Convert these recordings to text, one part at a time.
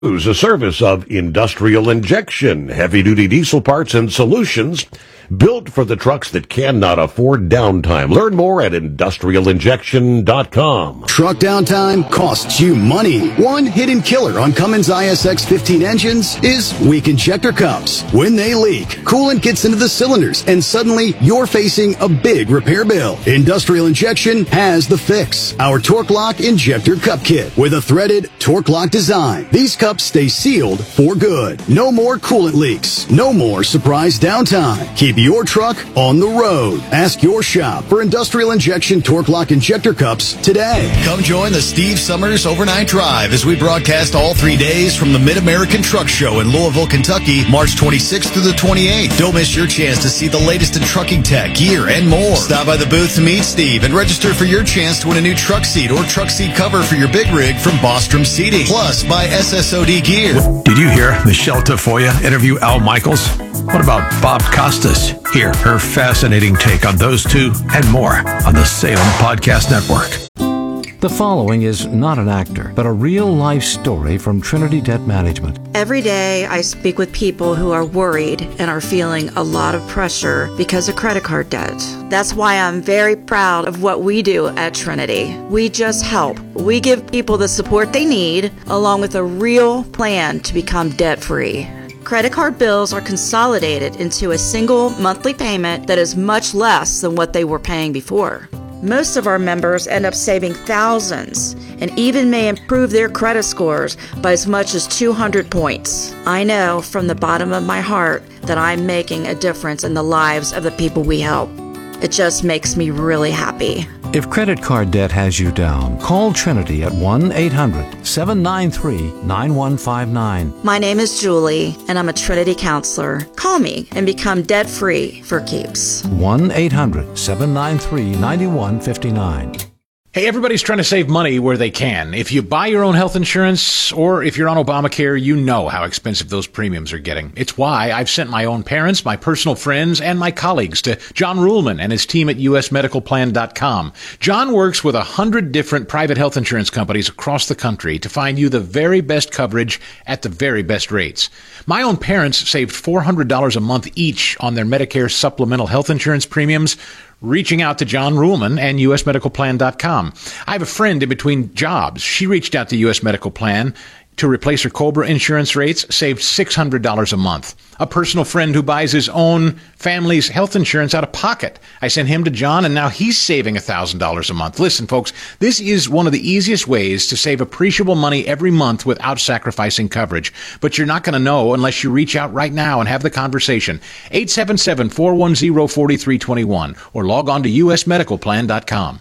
Is a service of Industrial Injection, heavy-duty diesel parts and solutions built for the trucks that cannot afford downtime. Learn more at industrialinjection.com. Truck downtime costs you money. One hidden killer on Cummins ISX 15 engines is weak injector cups. When they leak, coolant gets into the cylinders, and suddenly you're facing a big repair bill. Industrial Injection has the fix. Our Torque Lock Injector Cup Kit with a threaded Torque Lock design. These cups stay sealed for good. No more coolant leaks. No more surprise downtime. Keep your truck on the road. Ask your shop for Industrial Injection Torque Lock Injector Cups today. Come join the Steve Summers Overnight Drive as we broadcast all 3 days from the Mid-American Truck Show in Louisville, Kentucky, March 26th through the 28th. Don't miss your chance to see the latest in trucking tech, gear, and more. Stop by the booth to meet Steve and register for your chance to win a new truck seat or truck seat cover for your big rig from Bostrom Seating. Plus, buy SSOD gear. Did you hear Michelle Tafoya interview Al Michaels? What about Bob Costas? Hear her fascinating take on those two and more on the Salem Podcast Network. The following is not an actor, but a real-life story from Trinity Debt Management. Every day I speak with people who are worried and are feeling a lot of pressure because of credit card debt. That's why I'm very proud of what we do at Trinity. We just help. We give people the support they need, along with a real plan to become debt-free. Credit card bills are consolidated into a single monthly payment that is much less than what they were paying before. Most of our members end up saving thousands and even may improve their credit scores by as much as 200 points. I know from the bottom of my heart that I'm making a difference in the lives of the people we help. It just makes me really happy. If credit card debt has you down, call Trinity at 1-800-793-9159. My name is Julie, and I'm a Trinity counselor. Call me and become debt-free for keeps. 1-800-793-9159. Hey, everybody's trying to save money where they can. If you buy your own health insurance or if you're on Obamacare, you know how expensive those premiums are getting. It's why I've sent my own parents, my personal friends, and my colleagues to John Ruhlman and his team at usmedicalplan.com. John works with 100 different private health insurance companies across the country to find you the very best coverage at the very best rates. My own parents saved $400 a month each on their Medicare supplemental health insurance premiums, reaching out to John Ruhlman and usmedicalplan.com. I have a friend in between jobs. She reached out to US Medical Plan to replace her Cobra insurance rates, saved $600 a month. A personal friend who buys his own family's health insurance out of pocket. I sent him to John, and now he's saving $1,000 a month. Listen, folks, this is one of the easiest ways to save appreciable money every month without sacrificing coverage. But you're not going to know unless you reach out right now and have the conversation. 877-410-4321 or log on to usmedicalplan.com.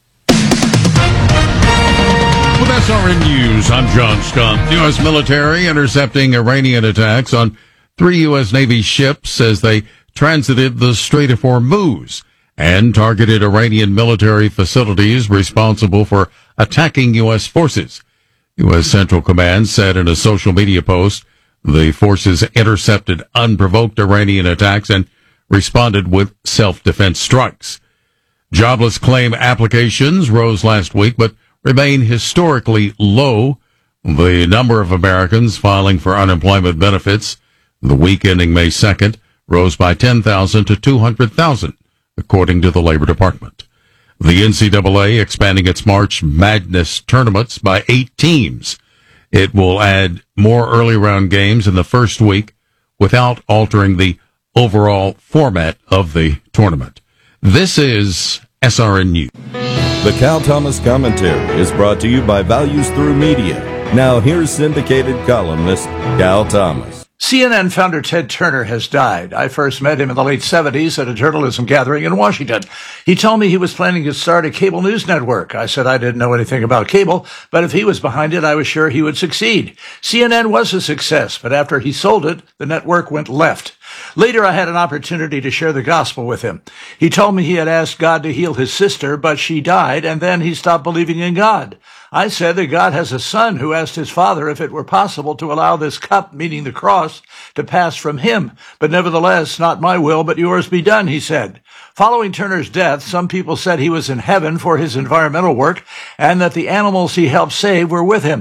With SRN News, I'm John Scott. U.S. military intercepting Iranian attacks on 3 U.S. Navy ships as they transited the Strait of Hormuz and targeted Iranian military facilities responsible for attacking U.S. forces. U.S. Central Command said in a social media post the forces intercepted unprovoked Iranian attacks and responded with self-defense strikes. Jobless claim applications rose last week, but remain historically low. The number of Americans filing for unemployment benefits the week ending May 2nd rose by 10,000 to 200,000, according to the Labor Department. The NCAA expanding its March Madness tournaments by 8 teams. It will add more early round games in the first week without altering the overall format of the tournament. This is SRN News. The Cal Thomas Commentary is brought to you by Values Through Media. Now here's syndicated columnist Cal Thomas. CNN founder Ted Turner has died. I first met him in the late 70s at a journalism gathering in Washington. He told me he was planning to start a cable news network. I said I didn't know anything about cable, but if he was behind it, I was sure he would succeed. CNN was a success, but after he sold it, the network went left. Later, I had an opportunity to share the gospel with him. He told me he had asked God to heal his sister, but she died, and then he stopped believing in God. I said that God has a son who asked his father if it were possible to allow this cup, meaning the cross, to pass from him. But nevertheless, not my will, but yours be done, he said. Following Turner's death, some people said he was in heaven for his environmental work and that the animals he helped save were with him.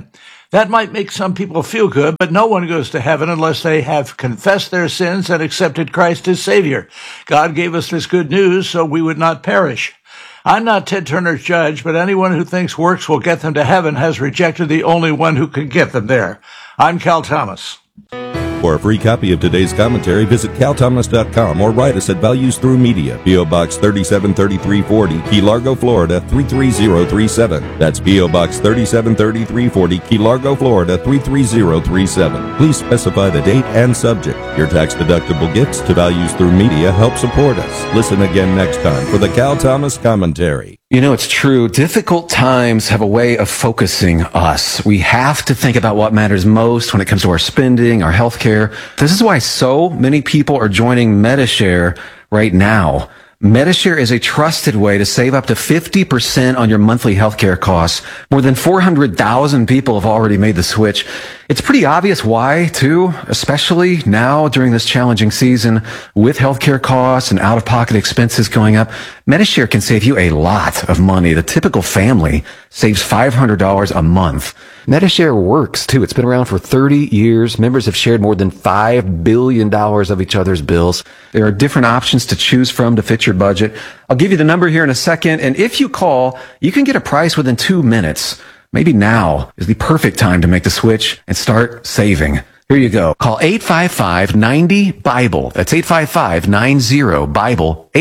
That might make some people feel good, but no one goes to heaven unless they have confessed their sins and accepted Christ as Savior. God gave us this good news so we would not perish. I'm not Ted Turner's judge, but anyone who thinks works will get them to heaven has rejected the only one who can get them there. I'm Cal Thomas. For a free copy of today's commentary, visit calthomas.com or write us at Values Through Media, P.O. Box 373340, Key Largo, Florida 33037. That's P.O. Box 373340, Key Largo, Florida 33037. Please specify the date and subject. Your tax-deductible gifts to Values Through Media help support us. Listen again next time for the Cal Thomas Commentary. You know, it's true. Difficult times have a way of focusing us. We have to think about what matters most when it comes to our spending, our health care. This is why so many people are joining Medi-Share right now. Medi-Share is a trusted way to save up to 50% on your monthly healthcare costs. More than 400,000 people have already made the switch. It's pretty obvious why, too, especially now during this challenging season with healthcare costs and out-of-pocket expenses going up. Medi-Share can save you a lot of money. The typical family saves $500 a month. Medi-Share works, too. It's been around for 30 years. Members have shared more than $5 billion of each other's bills. There are different options to choose from to fit your budget. I'll give you the number here in a second, and if you call, you can get a price within 2 minutes. Maybe now is the perfect time to make the switch and start saving. Here you go. Call 855-90-BIBLE. That's 855-90-BIBLE.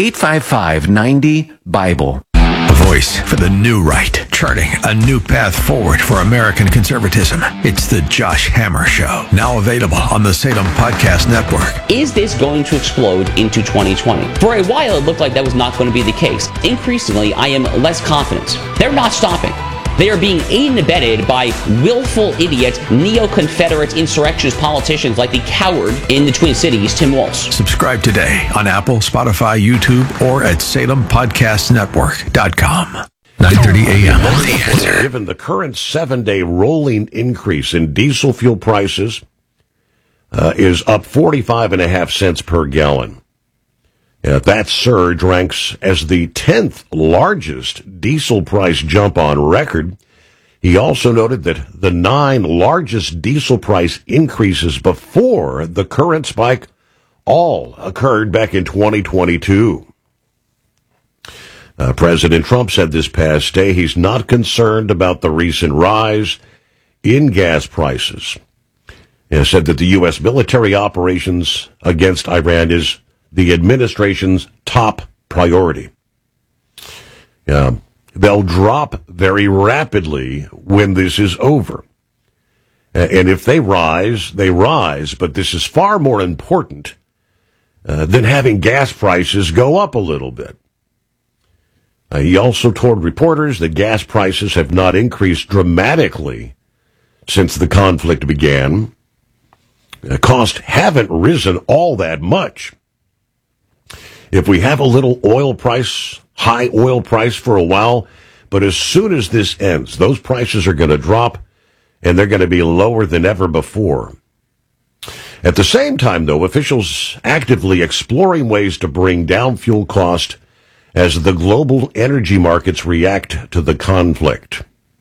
855-90-BIBLE. A voice for the new right, charting a new path forward for American conservatism. It's the Josh Hammer Show, now available on the Salem Podcast Network. Is this going to explode into 2020? For a while, it looked like that was not going to be the case. Increasingly, I am less confident. They're not stopping. They are being aided and abetted by willful idiots, neo-Confederate insurrectionist politicians like the coward in the Twin Cities, Tim Walz. Subscribe today on Apple, Spotify, YouTube, or at SalemPodcastNetwork.com. 9:30 a.m. The Answer. Given the current 7-day rolling increase in diesel fuel prices is up 45.5 cents per gallon. That surge ranks as the 10th largest diesel price jump on record. He also noted that the 9 largest diesel price increases before the current spike all occurred back in 2022. President Trump said this past day he's not concerned about the recent rise in gas prices. He said that the U.S. military operations against Iran is the administration's top priority. They'll drop very rapidly when this is over. And if they rise, but this is far more important than having gas prices go up a little bit. He also told reporters that gas prices have not increased dramatically since the conflict began. Costs haven't risen all that much. If we have a little high oil price for a while, but as soon as this ends, those prices are going to drop and they're going to be lower than ever before. At the same time, though, officials actively exploring ways to bring down fuel cost as the global energy markets react to the conflict.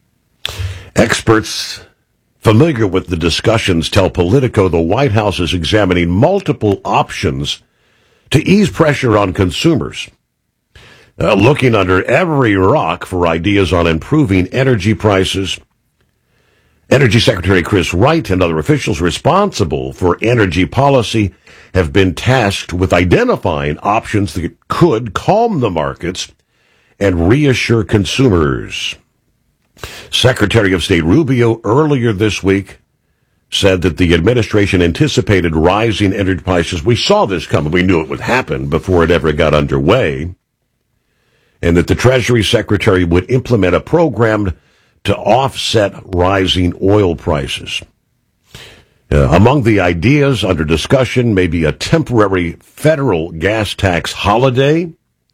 Experts familiar with the discussions tell Politico the White House is examining multiple options to ease pressure on consumers, looking under every rock for ideas on improving energy prices. Energy Secretary Chris Wright and other officials responsible for energy policy have been tasked with identifying options that could calm the markets and reassure consumers. Secretary of State Rubio earlier this week said that the administration anticipated rising energy prices. We saw this coming. We knew it would happen before it ever got underway. And that the Treasury Secretary would implement a program to offset rising oil prices. Among the ideas under discussion may be a temporary federal gas tax holiday.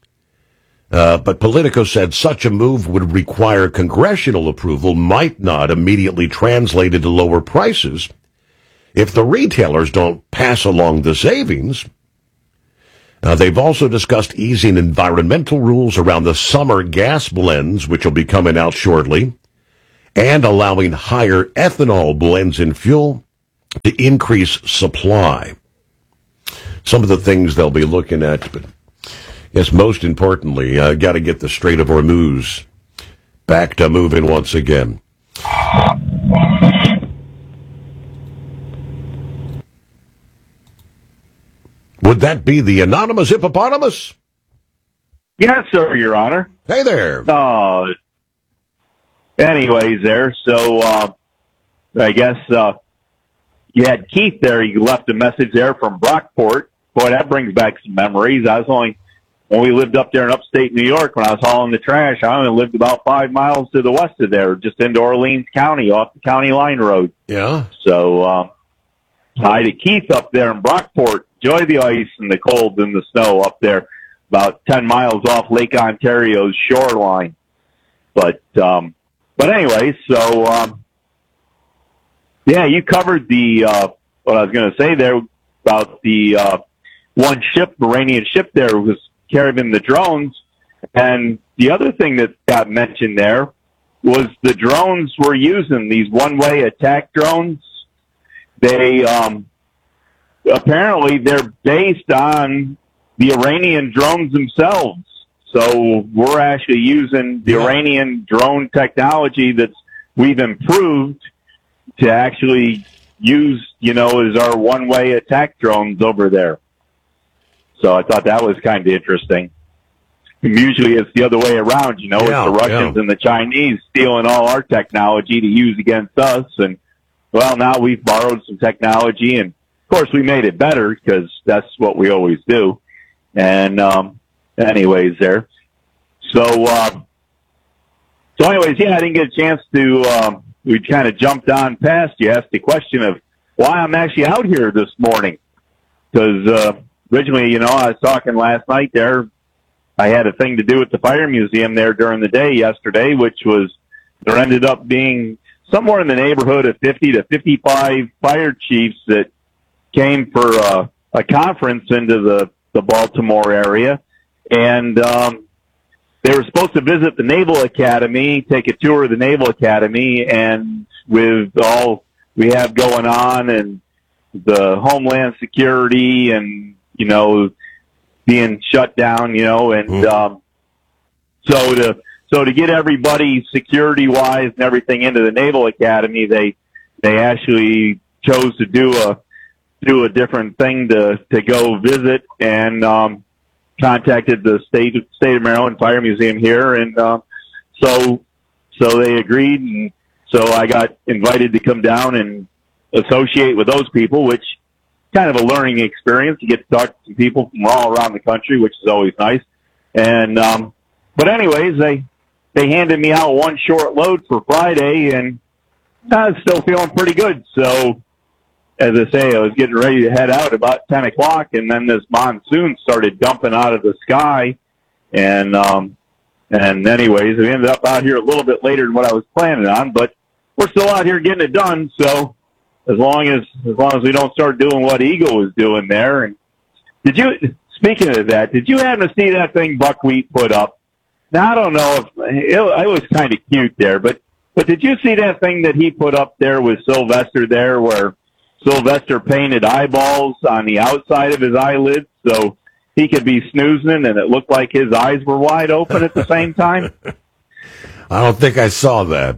But Politico said such a move would require congressional approval, might not immediately translate into lower prices if the retailers don't pass along the savings. They've also discussed easing environmental rules around the summer gas blends, which will be coming out shortly, and allowing higher ethanol blends in fuel to increase supply. Some of the things they'll be looking at, but yes, most importantly, got to get the Strait of Hormuz back to moving once again. Would that be the anonymous hippopotamus? Yes, sir, Your Honor. Hey there. Anyways, there. So, I guess you had Keith there. You left a message there from Brockport. Boy, that brings back some memories. When we lived up there in upstate New York, when I was hauling the trash, I only lived about 5 miles to the west of there, just into Orleans County, off the county line road. Yeah. So, hi to Keith up there in Brockport. Enjoy the ice and the cold and the snow up there, about 10 miles off Lake Ontario's shoreline. But anyway, so, yeah, you covered what I was going to say there about the, one ship, Iranian ship there was carrying the drones. And the other thing that got mentioned there was the drones we're using, these one-way attack drones. They, apparently they're based on the Iranian drones themselves. So we're actually using the Iranian drone technology that's we've improved to actually use, as our one-way attack drones over there. So I thought that was kind of interesting. Usually it's the other way around, it's the Russians and the Chinese stealing all our technology to use against us. And, well, now we've borrowed some technology, and, of course, we made it better because that's what we always do. And anyways there. So anyways, I didn't get a chance to we kind of jumped on past. You asked the question of why I'm actually out here this morning. Because originally, I was talking last night there. I had a thing to do with the fire museum there during the day yesterday, which was there ended up being somewhere in the neighborhood of 50 to 55 fire chiefs that came for a conference into the Baltimore area. And they were supposed to visit the Naval Academy, take a tour of the Naval Academy, and with all we have going on and the Homeland Security and, being shut down, and so to get everybody security-wise and everything into the Naval Academy, they actually chose to do a different thing to go visit, and contacted the state of Maryland Fire Museum here, and so they agreed, and so I got invited to come down and associate with those people, which kind of a learning experience. You get to talk to some people from all around the country, which is always nice. And but anyways, they handed me out one short load for Friday, and I was still feeling pretty good. So, as I say, I was getting ready to head out about 10 o'clock, and then this monsoon started dumping out of the sky. And anyways, we ended up out here a little bit later than what I was planning on, but we're still out here getting it done. So as long as we don't start doing what Eagle was doing there. And speaking of that, did you happen to see that thing Buckwheat put up? Now, I don't know if it was kind of cute there, but did you see that thing that he put up there with Sylvester there, where Sylvester painted eyeballs on the outside of his eyelids so he could be snoozing and it looked like his eyes were wide open at the same time? I don't think I saw that.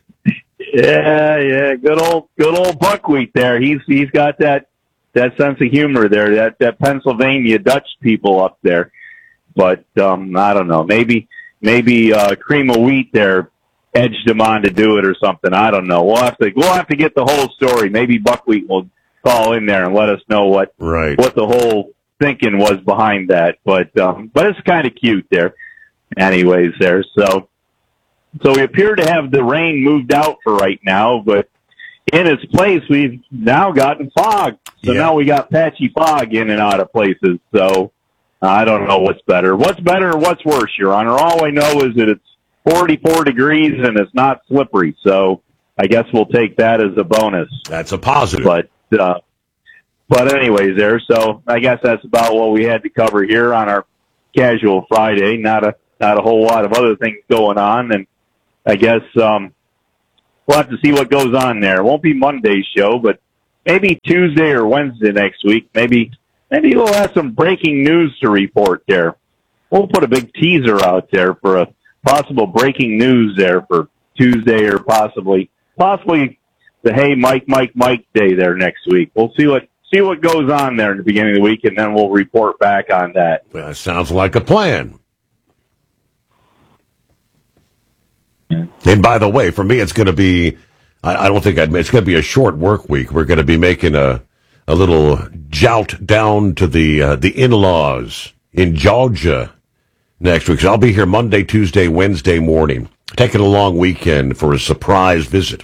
Yeah, good old Buckwheat there. He's got that sense of humor there, that Pennsylvania Dutch people up there. But I don't know, maybe Cream of Wheat there edged him on to do it or something. I don't know. We'll have to get the whole story. Maybe Buckwheat will call in there and let us know what the whole thinking was behind that. But it's kind of cute there. Anyways, there. So we appear to have the rain moved out for right now, but in its place, we've now gotten fog. So now we got patchy fog in and out of places. So I don't know what's better. What's better or what's worse, Your Honor? All I know is that it's 44 degrees and it's not slippery. So I guess we'll take that as a bonus. That's a positive. But anyways, there. So I guess that's about what we had to cover here on our casual Friday. Not a whole lot of other things going on. And I guess we'll have to see what goes on there. It won't be Monday's show, but maybe Tuesday or Wednesday next week. Maybe we'll have some breaking news to report there. We'll put a big teaser out there for a possible breaking news there for Tuesday or possibly the Hey Mike Day there next week. We'll see what goes on there in the beginning of the week, and then we'll report back on that. Well, sounds like a plan. And by the way, for me, it's going to be, I don't think it's going to be a short work week. We're going to be making a little jout down to the in-laws in Georgia next week. So I'll be here Monday, Tuesday, Wednesday morning, taking a long weekend for a surprise visit.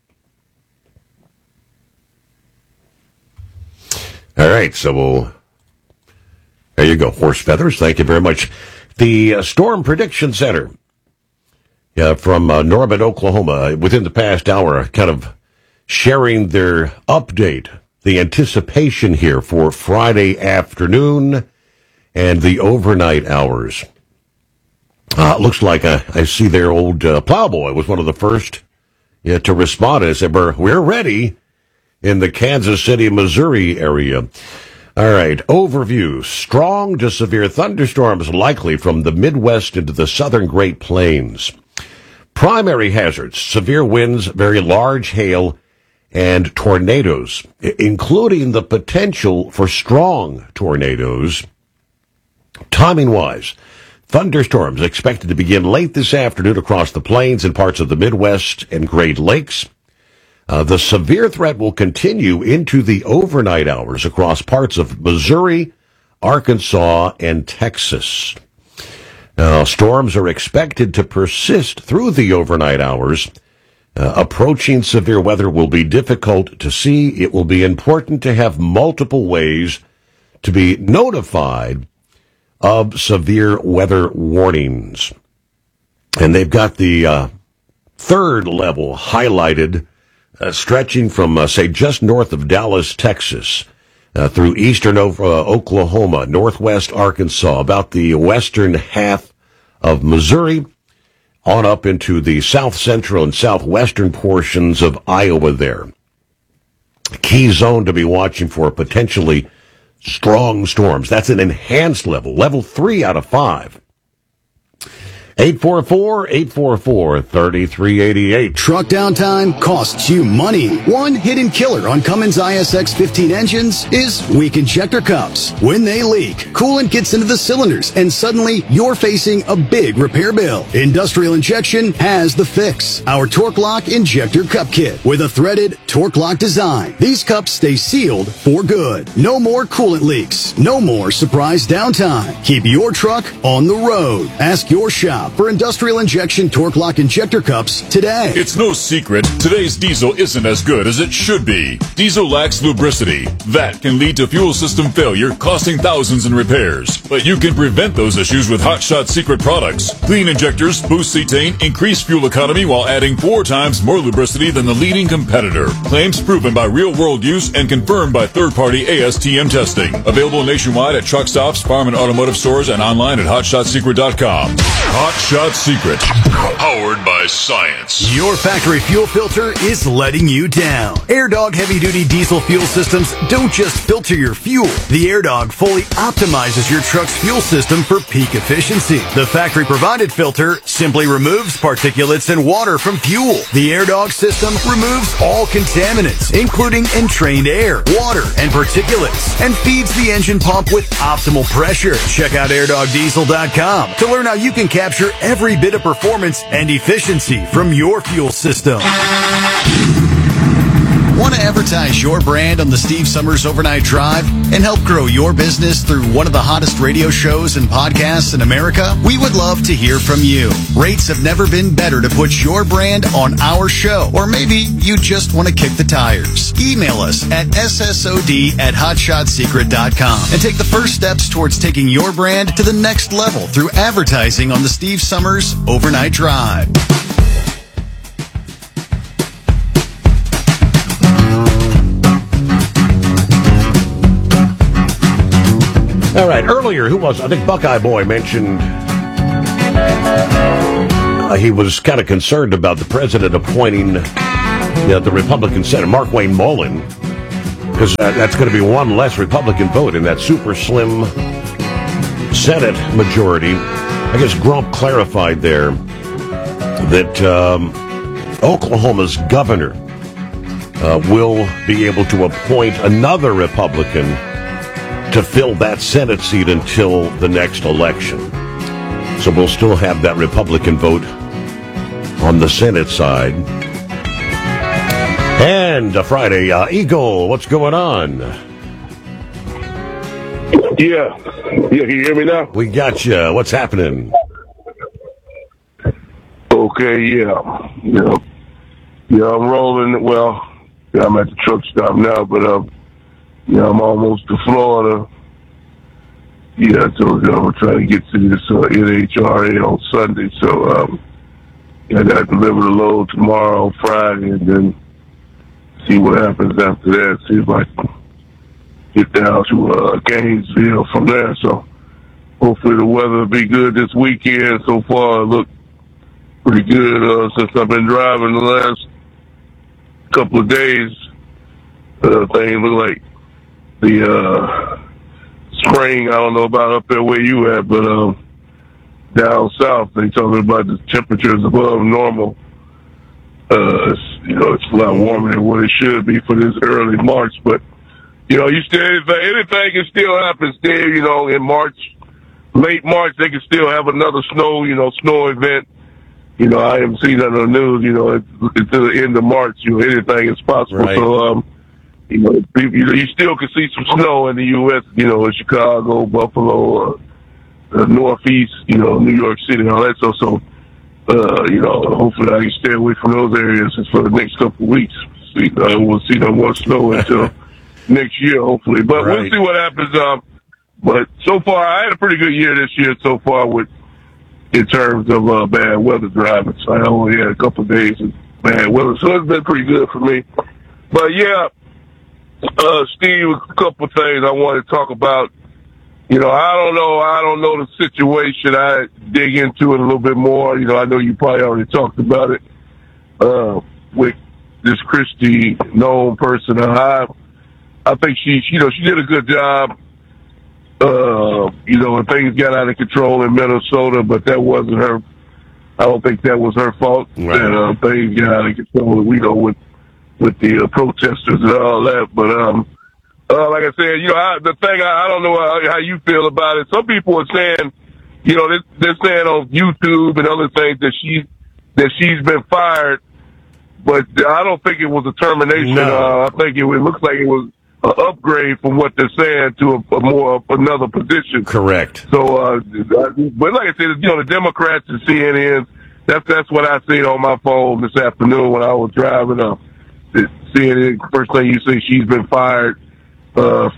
All right, so there you go, horse feathers. Thank you very much. The Storm Prediction Center from Norman, Oklahoma, within the past hour, kind of sharing their update, the anticipation here for Friday afternoon and the overnight hours. Looks like I see their old Plowboy was one of the first to respond and said, we're ready in the Kansas City, Missouri area. All right, overview. Strong to severe thunderstorms likely from the Midwest into the southern Great Plains. Primary hazards, severe winds, very large hail, and tornadoes, including the potential for strong tornadoes. Timing-wise, thunderstorms expected to begin late this afternoon across the plains and parts of the Midwest and Great Lakes. The severe threat will continue into the overnight hours across parts of Missouri, Arkansas, and Texas. Now, storms are expected to persist through the overnight hours. Approaching severe weather will be difficult to see. It will be important to have multiple ways to be notified of severe weather warnings. And they've got the third level highlighted, stretching from, say, just north of Dallas, Texas, through eastern Oklahoma, northwest Arkansas, about the western half of Missouri, on up into the south central and southwestern portions of Iowa there. Key zone to be watching for potentially strong storms. That's an enhanced level 3 out of 5. 844-3388. Truck downtime costs you money. One hidden killer on Cummins ISX 15 engines is weak injector cups. When they leak, coolant gets into the cylinders and suddenly you're facing a big repair bill. Industrial Injection has the fix. Our Torque Lock Injector Cup Kit with a threaded Torque Lock design. These cups stay sealed for good. No more coolant leaks. No more surprise downtime. Keep your truck on the road. Ask your shop for Industrial Injection Torque Lock Injector Cups today. It's no secret, today's diesel isn't as good as it should be. Diesel lacks lubricity. That can lead to fuel system failure, costing thousands in repairs. But you can prevent those issues with Hot Shot Secret products. Clean injectors, boost cetane, increase fuel economy while adding 4 times more lubricity than the leading competitor. Claims proven by real-world use and confirmed by third-party ASTM testing. Available nationwide at truck stops, farm and automotive stores, and online at hotshotsecret.com. Hot Shot Secret, powered by science. Your factory fuel filter is letting you down. AirDog heavy-duty diesel fuel systems don't just filter your fuel. The AirDog fully optimizes your truck's fuel system for peak efficiency. The factory-provided filter simply removes particulates and water from fuel. The AirDog system removes all contaminants, including entrained air, water, and particulates, and feeds the engine pump with optimal pressure. Check out airdogdiesel.com to learn how you can capture every bit of performance and efficiency from your fuel system. Want to advertise your brand on the Steve Summers Overnight Drive and help grow your business through one of the hottest radio shows and podcasts in America? We would love to hear from you. Rates have never been better to put your brand on our show. Or maybe you just want to kick the tires. Email us at ssod@hotshotsecret.com and take the first steps towards taking your brand to the next level through advertising on the Steve Summers Overnight Drive. All right, earlier, who was, I think Buckeye Boy mentioned he was kind of concerned about the president appointing the Republican Senate, Mark Wayne Mullen, because that's going to be one less Republican vote in that super slim Senate majority. I guess Grump clarified there that Oklahoma's governor will be able to appoint another Republican to fill that Senate seat until the next election. So we'll still have that Republican vote on the Senate side. And Friday, Eagle, what's going on? Yeah, can you hear me now? We got you. What's happening? Okay, yeah, I'm rolling. Well, I'm at the truck stop now, but I'm almost to Florida. Yeah, I told you I'm trying to get to this NHRA on Sunday, so I got to deliver the load tomorrow, Friday, and then see what happens after that. See if I can get down to Gainesville from there. So hopefully the weather will be good this weekend. So far, it looked pretty good since I've been driving the last couple of days. Things look like the spring. I don't know about up there where you at, but down south they talking about the temperatures above normal. It's a lot warmer than what it should be for this early March, but you still anything can still happen. Still, in March, late March, they can still have another snow event. I haven't seen that on the news. It's to the end of March. Anything is possible. Right. So, you still can see some snow in the U.S. In Chicago, Buffalo, Northeast. New York City, and all that. So, hopefully I can stay away from those areas for the next couple of weeks. We'll see no more snow until next year, hopefully. But We'll see what happens. But so far, I had a pretty good year this year so far in terms of bad weather driving. So I only had a couple of days of bad weather, so it's been pretty good for me. But yeah, Steve, a couple of things I want to talk about. I don't know the situation. I dig into it a little bit more. I know you probably already talked about it with this Kristi Noem person. I think she did a good job. And things got out of control in Minnesota, but that wasn't her. I don't think that was her fault. Right. That things got out of control. With the protesters and all that, but like I said, the thing I don't know how you feel about it. Some people are saying, they're saying on YouTube and other things that she's been fired, but I don't think it was a termination. No. I think it looks like it was an upgrade from what they're saying to another position. Correct. So, but like I said, the Democrats and CNN, that's what I seen on my phone this afternoon when I was driving up. CNN, first thing you see, she's been fired as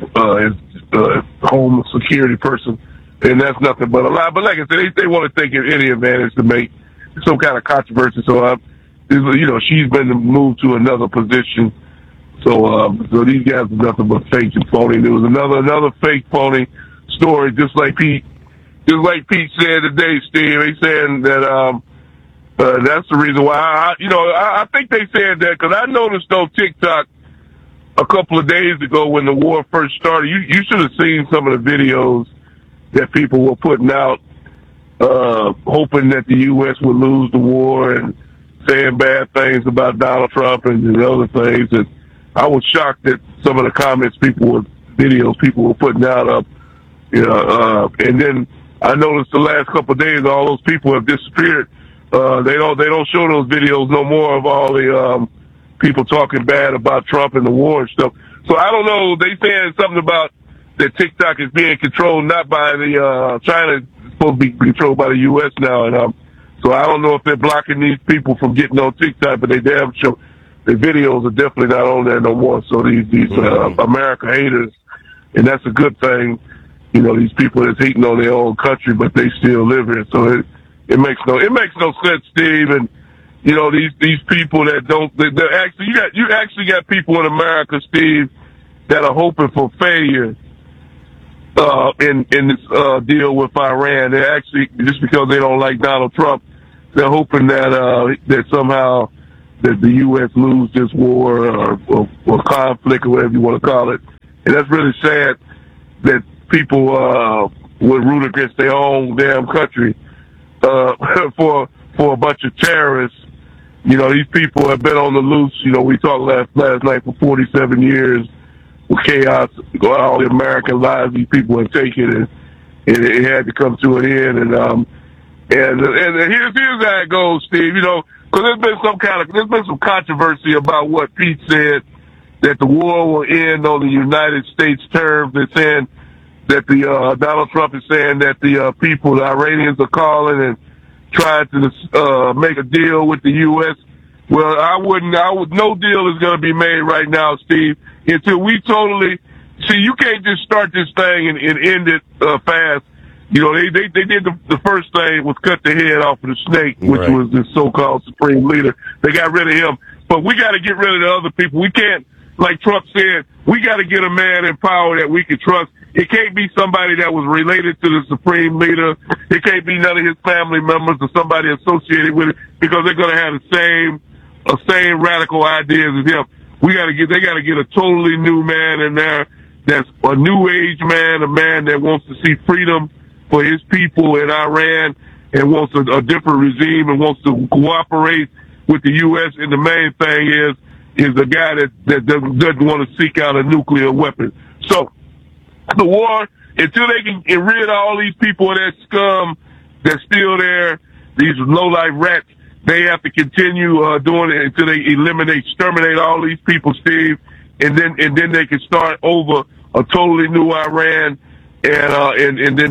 home security person, and that's nothing but a lie. But like I said, they want to take any advantage to make some kind of controversy. So, she's been moved to another position. So these guys are nothing but fake and phony. There was another fake phony story, just like Pete said today, Steve. He's saying that that's the reason why I think they said that because I noticed on TikTok a couple of days ago when the war first started. You should have seen some of the videos that people were putting out, hoping that the U.S. would lose the war and saying bad things about Donald Trump and other things. And I was shocked at some of the comments videos people were putting out. And then I noticed the last couple of days all those people have disappeared. They don't show those videos no more of all the people talking bad about Trump and the war and stuff. So I don't know. They saying something about that TikTok is being controlled not by the China, it's supposed to be controlled by the U.S. now, and so I don't know if they're blocking these people from getting on TikTok, but they damn sure the videos are definitely not on there no more. So these America haters, and that's a good thing. These people that's hating on their own country, but they still live here. So it makes no sense, Steve. And these people that don't, they're actually you actually got people in America, Steve, that are hoping for failure in this deal with Iran. They're actually, just because they don't like Donald Trump, they're hoping that somehow that the U.S. lose this war or conflict or whatever you want to call it. And that's really sad that people would root against their own damn country for a bunch of terrorists. You know, these people have been on the loose. You know, we talked last night for 47 years with chaos, all the American lives these people have taken, and it had to come to an end. And here's how it goes, Steve. You know, because there's been some controversy about what Pete said, that the war will end on the United States terms. They're saying that Donald Trump is saying that the people, the Iranians, are calling and trying to make a deal with the U.S. Well, no deal is going to be made right now, Steve, until we totally see. You can't just start this thing and end it fast. You know, they did the first thing was cut the head off of the snake, which right. was the so-called supreme leader. They got rid of him, but we got to get rid of the other people. We can't, like Trump said, we got to get a man in power that we can trust. It can't be somebody that was related to the supreme leader. It can't be none of his family members or somebody associated with it, because they're going to have the same radical ideas as him. They got to get a totally new man in there that's a new age man, a man that wants to see freedom for his people in Iran and wants a different regime and wants to cooperate with the U.S. And the main thing is a guy that doesn't want to seek out a nuclear weapon. So the war, until they can get rid of all these people, that scum that's still there, these low-life rats, they have to continue doing it until they exterminate all these people, Steve, and then they can start over a totally new Iran, and then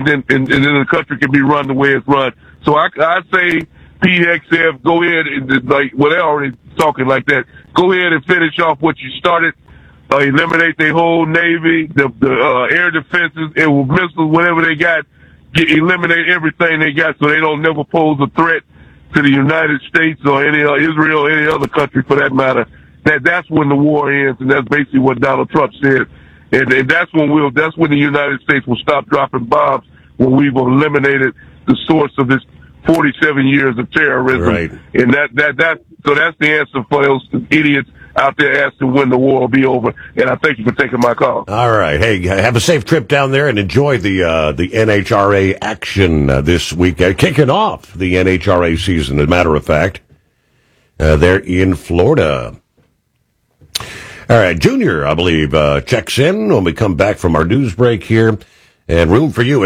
the country can be run the way it's run. So I say, PXF, go ahead and, like, well, they're already talking like that. Go ahead and finish off what you started. Eliminate their whole Navy, the air defenses, and missiles, whatever they got. Eliminate everything they got so they don't never pose a threat to the United States or Israel or any other country for that matter. That's when the war ends, and that's basically what Donald Trump said. And that's when the United States will stop dropping bombs, when we've eliminated the source of this 47 years of terrorism. Right. And so that's the answer for those idiots out there asking when the war will be over. And I thank you for taking my call. All right. Hey, have a safe trip down there and enjoy the NHRA action this week. Kicking off the NHRA season, as a matter of fact. They're in Florida. All right. Junior, I believe, checks in when we come back from our news break here. And room for you at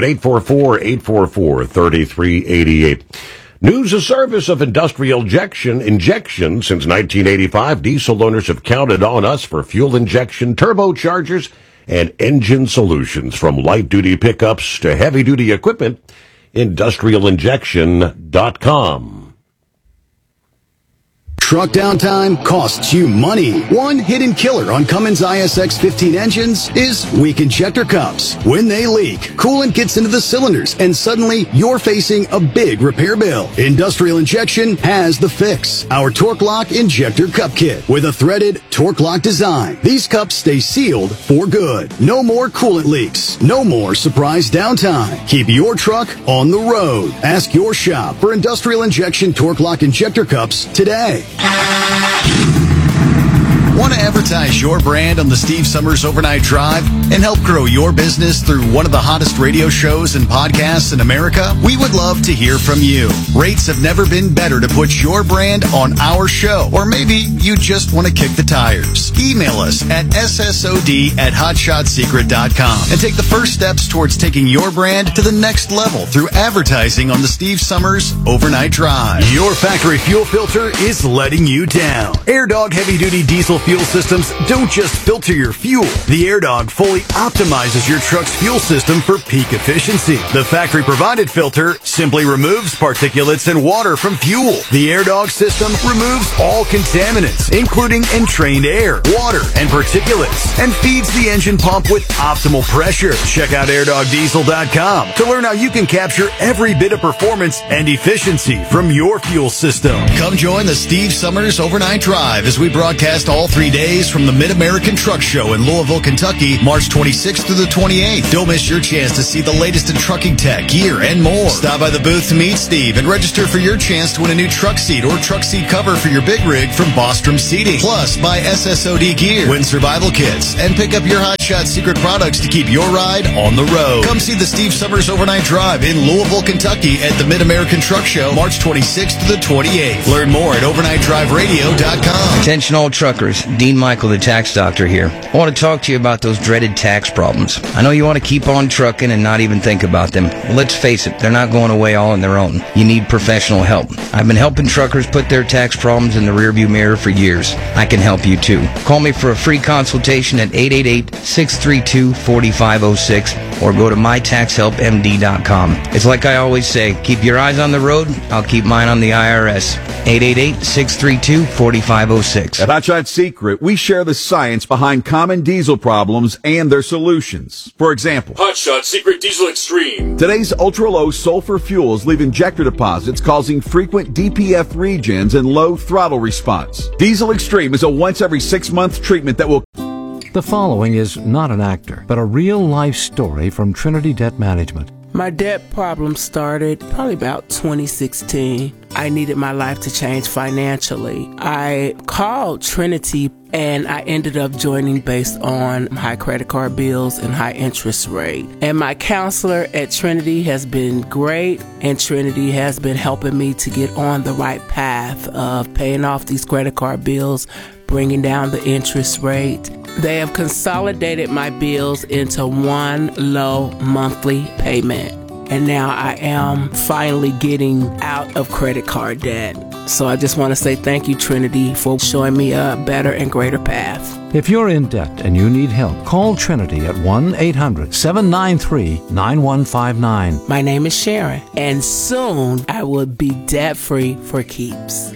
844-844-3388. News a service of industrial injection since 1985. Diesel owners have counted on us for fuel injection, turbochargers, and engine solutions. From light-duty pickups to heavy-duty equipment, industrialinjection.com. Truck downtime costs you money. One hidden killer on Cummins ISX 15 engines is weak injector cups. When they leak, coolant gets into the cylinders, and suddenly you're facing a big repair bill. Industrial Injection has the fix. Our Torque Lock Injector Cup Kit with a threaded Torque Lock design. These cups stay sealed for good. No more coolant leaks. No more surprise downtime. Keep your truck on the road. Ask your shop for Industrial Injection Torque Lock Injector Cups today. Want to advertise your brand on the Steve Summers Overnight Drive and help grow your business through one of the hottest radio shows and podcasts in America? We would love to hear from you. Rates have never been better to put your brand on our show. Or maybe you just want to kick the tires. Email us at ssod@hotshotsecret.com and take the first steps towards taking your brand to the next level through advertising on the Steve Summers Overnight Drive. Your factory fuel filter is letting you down. AirDog heavy-duty diesel fuel systems don't just filter your fuel. The AirDog fully optimizes your truck's fuel system for peak efficiency. The factory-provided filter simply removes particulates and water from fuel. The AirDog system removes all contaminants, including entrained air, water, and particulates, and feeds the engine pump with optimal pressure. Check out airdogdiesel.com to learn how you can capture every bit of performance and efficiency from your fuel system. Come join the Steve Summers Overnight Drive as we broadcast all 3 days from the Mid-American Truck Show in Louisville, Kentucky, March 26th through the 28th. Don't miss your chance to see the latest in trucking tech, gear, and more. Stop by the booth to meet Steve and register for your chance to win a new truck seat or truck seat cover for your big rig from Bostrom Seating. Plus, buy SSOD gear, win survival kits, and pick up your Hot Shot secret products to keep your ride on the road. Come see the Steve Summers Overnight Drive in Louisville, Kentucky at the Mid-American Truck Show, March 26th to the 28th. Learn more at overnightdriveradio.com. Attention all truckers, Dean Michael, the tax doctor here. I want to talk to you about those dreaded tax problems. I know you want to keep on trucking and not even think about them. Well, let's face it, they're not going away all on their own. You need professional help. I've been helping truckers put their tax problems in the rearview mirror for years. I can help you too. Call me for a free consultation at 888-632-4506 or go to mytaxhelpmd.com. It's like I always say, keep your eyes on the road, I'll keep mine on the IRS. 888-632-4506. At Hot Shot Secret, we share the science behind common diesel problems and their solutions. For example, Hot Shot Secret Diesel Extreme. Today's ultra-low sulfur fuels leave injector deposits causing frequent DPF regens and low throttle response. Diesel Extreme is a once every 6-month treatment that will... The following is not an actor, but a real-life story from Trinity Debt Management. My debt problem started probably about 2016. I needed my life to change financially. I called Trinity and I ended up joining based on high credit card bills and high interest rate. And my counselor at Trinity has been great, and Trinity has been helping me to get on the right path of paying off these credit card bills, bringing down the interest rate. They have consolidated my bills into one low monthly payment. And now I am finally getting out of credit card debt. So I just want to say thank you, Trinity, for showing me a better and greater path. If you're in debt and you need help, call Trinity at 1-800-793-9159. My name is Sharon, and soon I will be debt-free for keeps.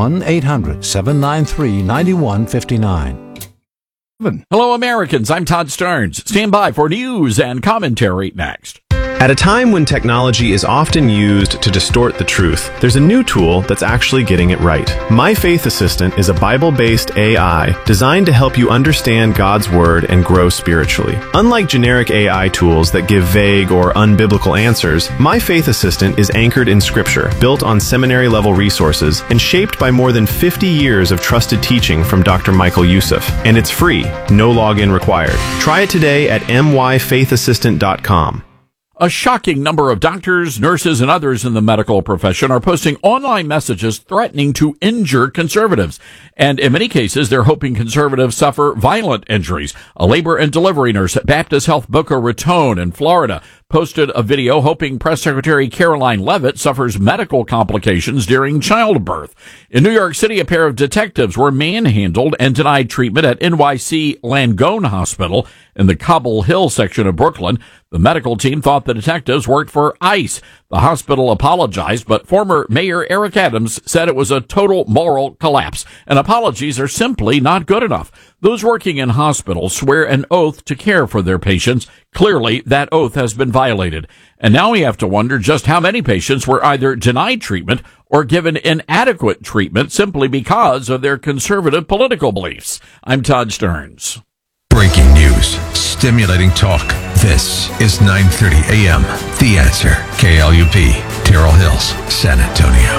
1-800-793-9159. Hello, Americans. I'm Todd Starnes. Stand by for news and commentary next. At a time when technology is often used to distort the truth, there's a new tool that's actually getting it right. My Faith Assistant is a Bible-based AI designed to help you understand God's Word and grow spiritually. Unlike generic AI tools that give vague or unbiblical answers, My Faith Assistant is anchored in Scripture, built on seminary-level resources, and shaped by more than 50 years of trusted teaching from Dr. Michael Youssef. And it's free, no login required. Try it today at myfaithassistant.com. A shocking number of doctors, nurses, and others in the medical profession are posting online messages threatening to injure conservatives. And in many cases, they're hoping conservatives suffer violent injuries. A labor and delivery nurse at Baptist Health Boca Raton in Florida posted a video hoping Press Secretary Caroline Leavitt suffers medical complications during childbirth. In New York City, a pair of detectives were manhandled and denied treatment at NYC Langone Hospital in the Cobble Hill section of Brooklyn. The medical team thought the detectives worked for ICE. The hospital apologized, but former Mayor Eric Adams said it was a total moral collapse, and apologies are simply not good enough. Those working in hospitals swear an oath to care for their patients. Clearly, that oath has been violated. And now we have to wonder just how many patients were either denied treatment or given inadequate treatment simply because of their conservative political beliefs. I'm Todd Starnes. Breaking news, stimulating talk. This is 9:30 a.m. The Answer. KLUP, Terrell Hills, San Antonio.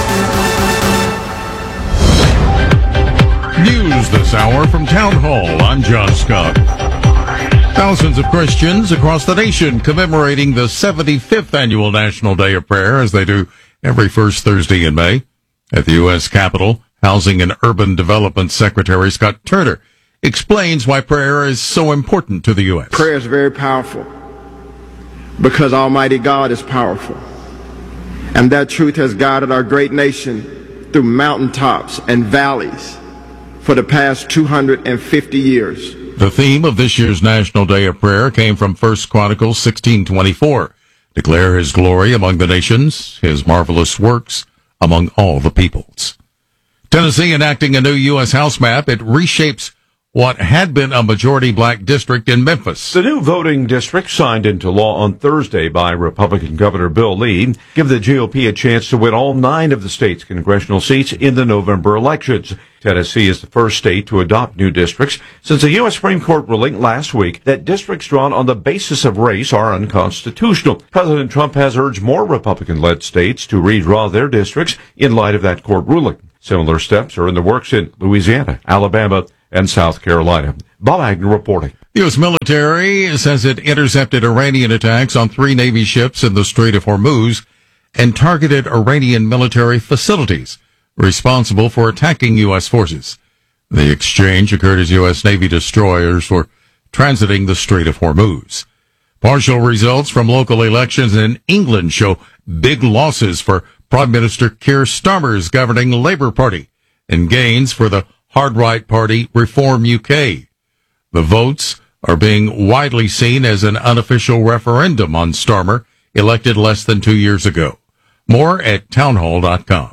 News this hour from Town Hall. I'm John Scott. Thousands of Christians across the nation commemorating the 75th annual National Day of Prayer, as they do every first Thursday in May. At the U.S. Capitol, Housing and Urban Development Secretary Scott Turner explains why prayer is so important to the U.S. Prayer is very powerful because Almighty God is powerful. And that truth has guided our great nation through mountaintops and valleys for the past 250 years. The theme of this year's National Day of Prayer came from 1 Chronicles 16:24. Declare his glory among the nations, his marvelous works among all the peoples. Tennessee enacting a new U.S. House map. It reshapes what had been a majority black district in Memphis. The new voting district signed into law on Thursday by Republican Governor Bill Lee give the GOP a chance to win all 9 of the state's congressional seats in the November elections. Tennessee is the first state to adopt new districts since a U.S. Supreme Court ruling last week that districts drawn on the basis of race are unconstitutional. President Trump has urged more Republican-led states to redraw their districts in light of that court ruling. Similar steps are in the works in Louisiana, Alabama, and South Carolina. Bob Agnew reporting. The U.S. military says it intercepted Iranian attacks on 3 Navy ships in the Strait of Hormuz and targeted Iranian military facilities responsible for attacking U.S. forces. The exchange occurred as U.S. Navy destroyers were transiting the Strait of Hormuz. Partial results from local elections in England show big losses for Prime Minister Keir Starmer's governing Labour Party and gains for the hard-right party Reform UK. The votes are being widely seen as an unofficial referendum on Starmer, elected less than 2 years ago. More at townhall.com.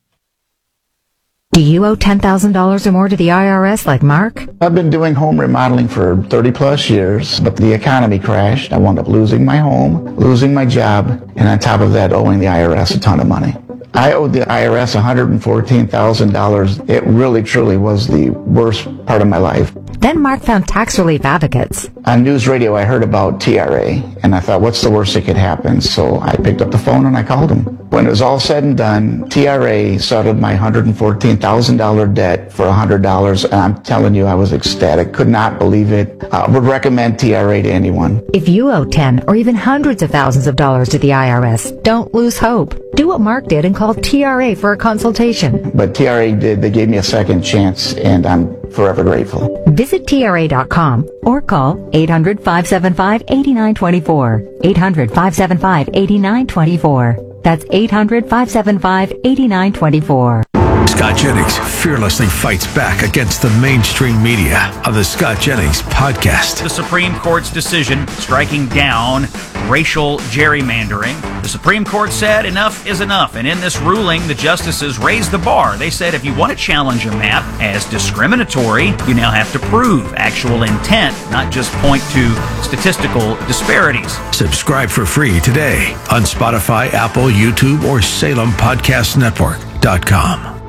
Do you owe $10,000 or more to the IRS like Mark? I've been doing home remodeling for 30 plus years, but the economy crashed. I wound up losing my home, losing my job, and on top of that, owing the IRS a ton of money. I owed the IRS $114,000. It really, truly was the worst part of my life. Then Mark found tax relief advocates. On news radio, I heard about TRA, and I thought, what's the worst that could happen? So I picked up the phone and I called them. When it was all said and done, TRA settled my $114,000 debt for $100, and I'm telling you, I was ecstatic. Could not believe it. Would recommend TRA to anyone. If you owe 10 or even hundreds of thousands of dollars to the IRS, don't lose hope. Do what Mark did and call TRA for a consultation. But TRA did. They gave me a second chance, and I'm forever grateful. Visit TRA.com or call 800-575-8924. 800-575-8924. That's 800-575-8924. Scott Jennings fearlessly fights back against the mainstream media on the Scott Jennings podcast. The Supreme Court's decision striking down racial gerrymandering. The Supreme Court said enough is enough, and in this ruling, the justices raised the bar. They said if you want to challenge a map as discriminatory, you now have to prove actual intent, not just point to statistical disparities. Subscribe for free today on Spotify, Apple, YouTube, or SalemPodcastNetwork.com.